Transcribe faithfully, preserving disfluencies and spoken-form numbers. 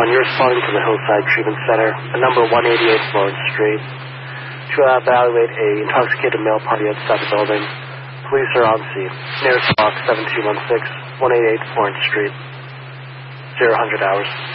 one, you're responding to the Hillside Treatment Center, at number one eighty-eight Florence Street, to evaluate a intoxicated male party outside the building. Police are on scene. Nearest box seven two one six, one eighty-eight Florence Street, zero hundred hours.